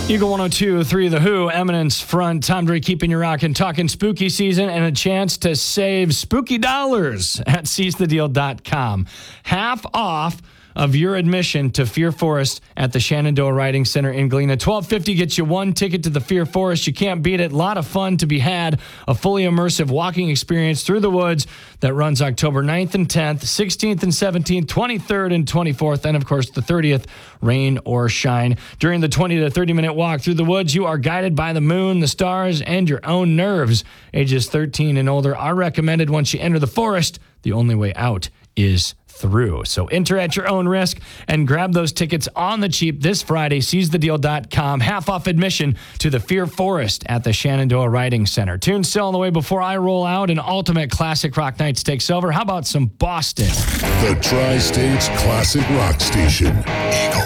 Eagle 102.3 The Who, Eminence Front. Tom Dre keeping you rocking, talking spooky season and a chance to save spooky dollars at seizethedeal.com. Half off of your admission to Fear Forest at the Shenandoah Riding Center in Galena. $12.50 gets you one ticket to the Fear Forest. You can't beat it. A lot of fun to be had. A fully immersive walking experience through the woods that runs October 9th and 10th, 16th and 17th, 23rd and 24th, and of course the 30th, rain or shine. During the 20 to 30-minute walk through the woods, you are guided by the moon, the stars, and your own nerves. Ages 13 and older are recommended. Once you enter the forest, the only way out is through. So enter at your own risk and grab those tickets on the cheap this Friday. SeizeTheDeal.com. Half off admission to the Fear Forest at the Shenandoah Riding Center. Tune still on the way before I roll out an ultimate classic rock night takes over. How about some Boston? The Tri-States Classic Rock Station. Eagle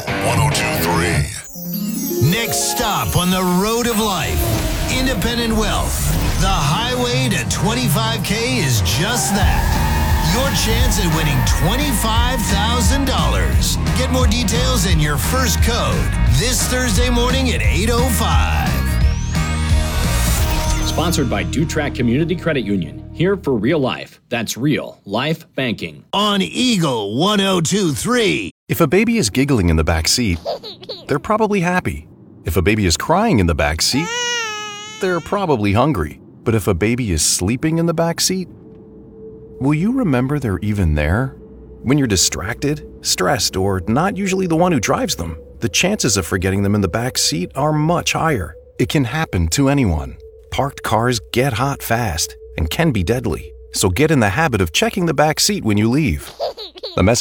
102.3. Next stop on the road of life. Independent wealth. The highway to 25K is just that. Your chance at winning $25,000. Get more details and your first code this Thursday morning at 8:05. Sponsored by DuTrack Community Credit Union. Here for real life. That's real life banking. On Eagle 102.3. If a baby is giggling in the back seat, they're probably happy. If a baby is crying in the back seat, they're probably hungry. But if a baby is sleeping in the back seat, will you remember they're even there? When you're distracted, stressed, or not usually the one who drives them, the chances of forgetting them in the back seat are much higher. It can happen to anyone. Parked cars get hot fast and can be deadly. So get in the habit of checking the back seat when you leave. A message